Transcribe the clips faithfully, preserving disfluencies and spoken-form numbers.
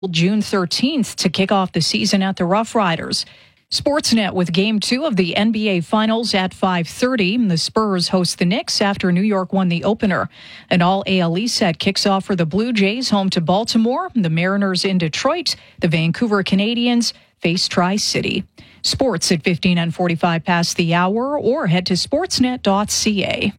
June thirteenth to kick off the season at the Rough Riders. Sportsnet with Game two of the N B A Finals at five thirty. The Spurs host the Knicks after New York won the opener. An all-A L E set kicks off for the Blue Jays home to Baltimore. The Mariners in Detroit. The Vancouver Canadians face Tri-City. Sports at fifteen and forty-five past the hour, or head to sportsnet dot c a.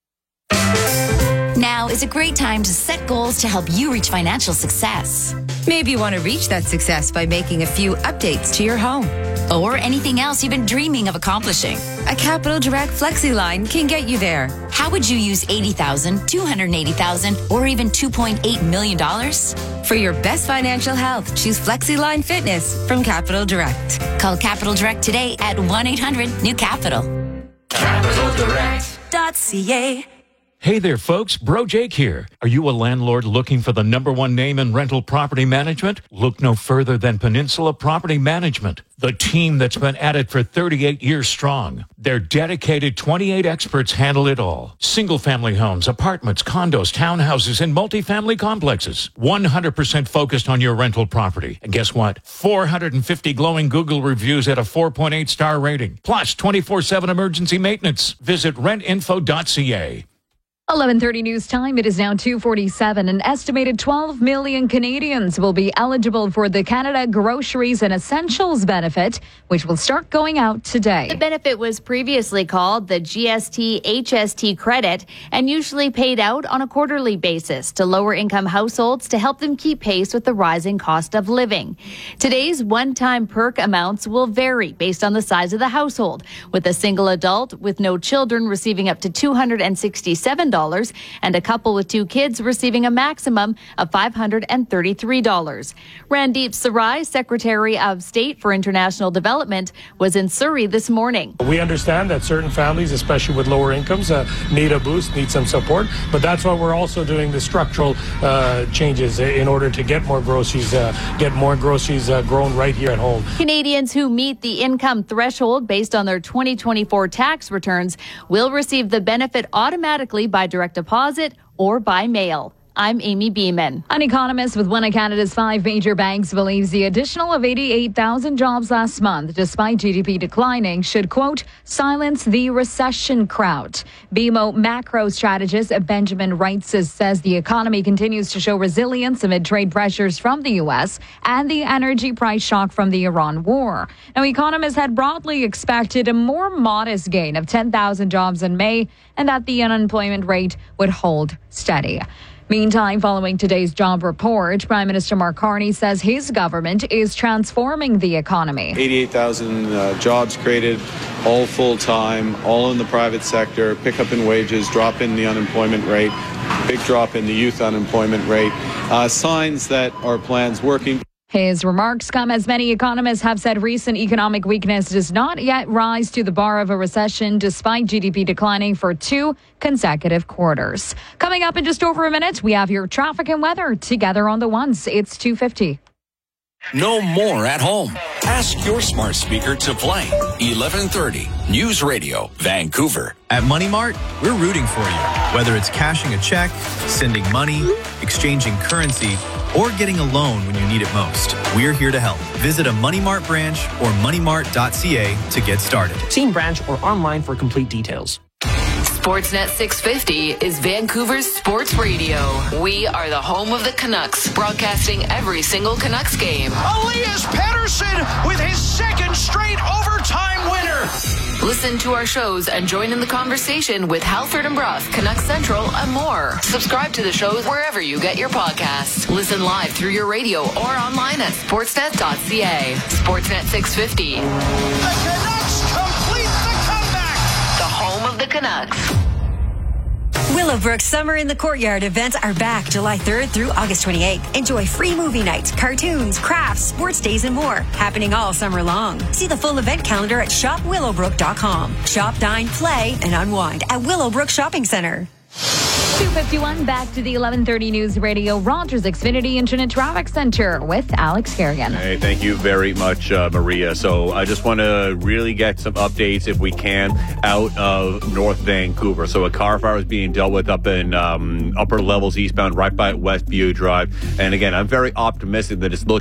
Now is a great time to set goals to help you reach financial success. Maybe you want to reach that success by making a few updates to your home. Or anything else you've been dreaming of accomplishing. A Capital Direct Flexi line can get you there. How would you use eighty thousand dollars, two hundred eighty thousand dollars, or even two point eight million dollars? For your best financial health, choose Flexi Line Fitness from Capital Direct. Call Capital Direct today at one eight hundred new capital. capital direct dot c a. Hey there, folks. Bro Jake here. Are you a landlord looking for the number one name in rental property management? Look no further than Peninsula Property Management, the team that's been at it for thirty-eight years strong. Their dedicated twenty-eight experts handle it all. Single-family homes, apartments, condos, townhouses, and multifamily complexes. one hundred percent focused on your rental property. And guess what? four hundred fifty glowing Google reviews at a four point eight star rating. Plus twenty-four seven emergency maintenance. Visit rent info dot c a. eleven thirty news time. It is now two forty-seven. An estimated twelve million Canadians will be eligible for the Canada Groceries and Essentials benefit, which will start going out today. The benefit was previously called the G S T H S T credit and usually paid out on a quarterly basis to lower income households to help them keep pace with the rising cost of living. Today's one-time perk amounts will vary based on the size of the household, with a single adult with no children receiving up to two hundred sixty-seven dollars and a couple with two kids receiving a maximum of five hundred thirty-three dollars. Randeep Sarai, Secretary of State for International Development, was in Surrey this morning. We understand that certain families, especially with lower incomes, uh, need a boost, need some support, but that's why we're also doing the structural uh, changes in order to get more groceries, uh, get more groceries uh, grown right here at home. Canadians who meet the income threshold based on their twenty twenty-four tax returns will receive the benefit automatically by direct deposit or by mail. I'm Amy Beeman. An economist with one of Canada's five major banks believes the additional of eighty-eight thousand jobs last month, despite G D P declining, should, quote, silence the recession crowd. B M O macro strategist Benjamin Reitzes says the economy continues to show resilience amid trade pressures from the U S and the energy price shock from the Iran war. Now, economists had broadly expected a more modest gain of ten thousand jobs in May and that the unemployment rate would hold steady. Meantime, following today's job report, Prime Minister Mark Carney says his government is transforming the economy. eighty-eight thousand uh, jobs created, all full-time, all in the private sector, pickup in wages, drop in the unemployment rate, big drop in the youth unemployment rate, uh, signs that our plan's working. His remarks come as many economists have said recent economic weakness does not yet rise to the bar of a recession, despite G D P declining for two consecutive quarters. Coming up in just over a minute, we have your traffic and weather together on the ones. It's two fifty. No more at home. Ask your smart speaker to play eleven thirty News Radio, Vancouver. At Money Mart, we're rooting for you. Whether it's cashing a check, sending money, exchanging currency, or getting a loan when you need it most, we're here to help. Visit a Money Mart branch or money mart dot c a to get started. See in branch or online for complete details. Sportsnet six fifty is Vancouver's sports radio. We are the home of the Canucks, broadcasting every single Canucks game. Elias Pettersson with his second straight overtime winner. Listen to our shows and join in the conversation with Halford and Brough, Canucks Central, and more. Subscribe to the shows wherever you get your podcasts. Listen live through your radio or online at sportsnet dot c a. Sportsnet six fifty. The Canucks complete the comeback. The home of the Canucks. Willowbrook Summer in the Courtyard events are back July third through August twenty-eighth. Enjoy free movie nights, cartoons, crafts, sports days, and more, happening all summer long. See the full event calendar at shop willowbrook dot com. Shop, dine, play, and unwind at Willowbrook Shopping Center. two fifty-one, back to the eleven thirty News Radio Rogers Xfinity Internet Traffic Center with Alex Kerrigan. Hey, thank you very much, uh, Maria. So I just want to really get some updates, if we can, out of North Vancouver. So a car fire is being dealt with up in um, upper levels eastbound, right by Westview Drive. And again, I'm very optimistic that it's looking